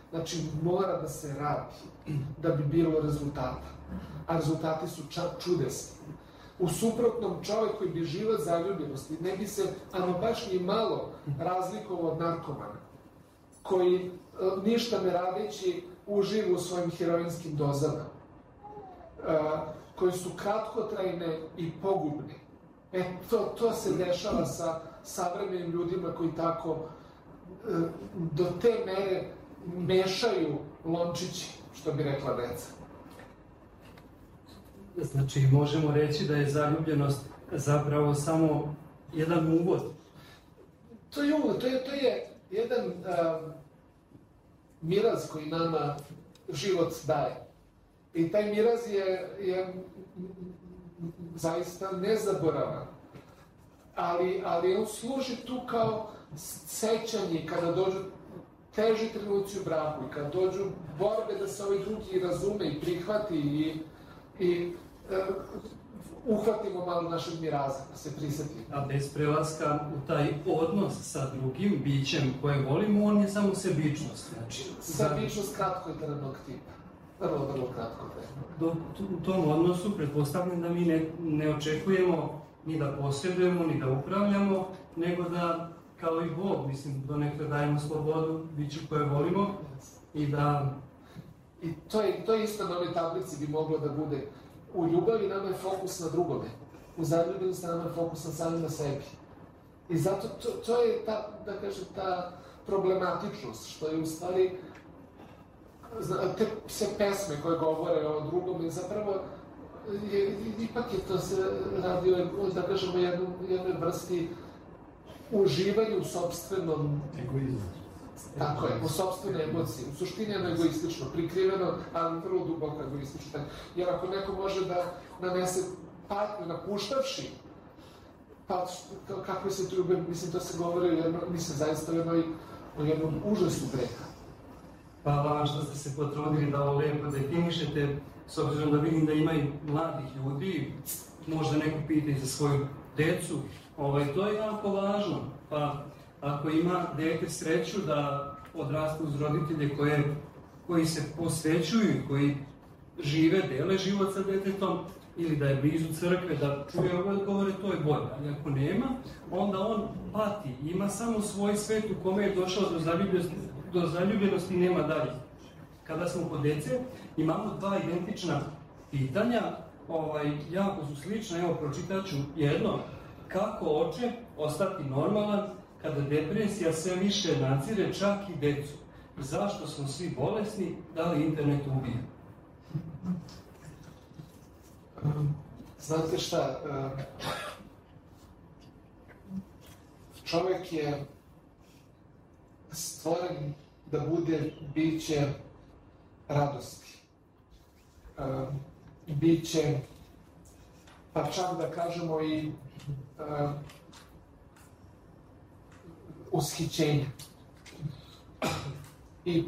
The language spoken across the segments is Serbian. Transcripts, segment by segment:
Znači, mora da se radi da bi bilo rezultata. A rezultati su čudesni. U suprotnom, čovjek koji bi živao zaljubljenosti ne bi se, ano baš ni malo, razlikovao od narkomana, koji ništa ne radeći uživa u svojim heroinskim dozama, koji su kratkotrajne i pogubne. To se dešava sa savremenim ljudima koji tako do te mere mešaju lončići, što bi rekla deca. Znači, možemo reći da je zaljubljenost zapravo samo jedan uvod. To je uvod, to je jedan miraz koji nama život daje. I taj miraz je zaista nezaboravan. Ali on služi tu kao sećanje kada dođu teži trenuci u braku i kada dođu borbe da se ovaj drugi razume i prihvati i uhvatimo malo našeg miraza, da se prisetimo. A bez prelaska u taj odnos sa drugim bićem koje volimo, on je samo sebičnost. Znači, sebičnost kratkotrajnog tipa. Vrlo kratkotrajnog. U tom odnosu pretpostavljam da mi ne očekujemo ni da posjedujemo, ni da upravljamo, nego da, kao i Bog, mislim, donekle dajemo slobodu biću koje volimo i da... I to je isto na ovoj tablici bi moglo da bude. U ljubavi nama je fokus na drugome. U zaljubljenosti nama je fokus na samim na sebi. I zato to je ta, da kažem, ta problematičnost, što je u stvari te sve pesme koje govore o drugome, zapravo ipak je to se radi o, da kažemo, jednoj vrsti uživanju u sopstvenom egoizmu. Tako je, u sopstvene emocije. U suštini je egoistično, prikriveno, ali vrlo duboko egoistično. Jer ako neko može da nanese patnju napuštavši, pa kako se trube, mislim, to se govori, mislim, zaista o jednom užasu greha. Hvala vam što ste se potrudili da ovo lepo definišete, s obzirom da vidim da ima i mladih ljudi, možda neko pita i za svoju decu, to je jako važno, pa ako ima dete sreću da odrasta uz roditelje koji se posvećuju, koji žive, dele život sa detetom, ili da je blizu crkve, da čuje ove odgovore, to je bolje. Ali ako nema, onda on pati, ima samo svoj svet u kome je došao do zaljubljenosti i nema dalje. Kada smo kod dece, imamo dva identična pitanja, jako su slična, evo pročitat ću jedno. Kako oče ostati normalan kada depresija sve više nadzire čak i decu? Zašto smo svi bolesni? Da li internet ubija? Znate šta, čovjek je stvoren da bude biće radosti. Biće, pa čak da kažemo i ushićenja. I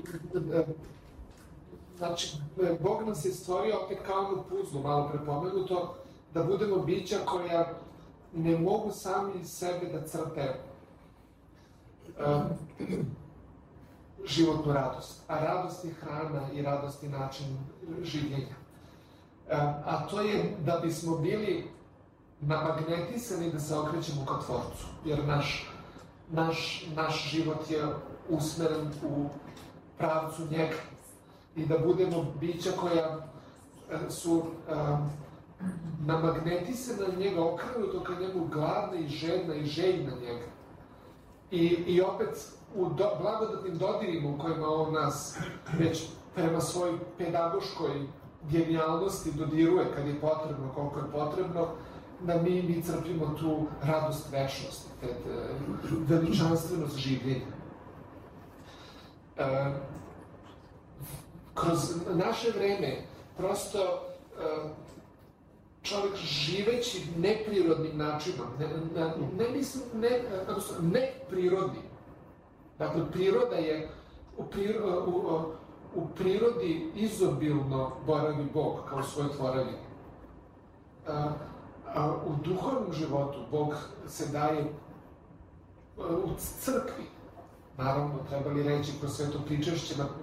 znači, Bog nas je stvorio opet kao ono puzlu, malo prepomenuto, da budemo bića koja ne mogu sami sebe da crpe životnu radost. A radost je hrana i radost je način življenja. A to je da bismo bili namagnetisani da se okrećemo ka Tvorcu, jer naš život je usmeren u pravcu njega i da budemo bića koja su namagnetisana na njega, okrenuto ka njemu, gladna i žedna i željna njega. I opet u blagodatnim dodirima u kojima on nas već prema svojoj pedagoškoj genijalnosti dodiruje kad je potrebno, koliko je potrebno, da mi crpimo tu radost večnosti, veličanstvenost življenja. Kroz naše vreme, prosto čovjek živeći neprirodnim načinom, neprirodnim. Dakle, priroda je, u prirodi izobilno boravi Bog kao svoj tvorevini. A u duhovnom životu Bog se daje u crkvi. Naravno, treba li reći kroz sveto pričašće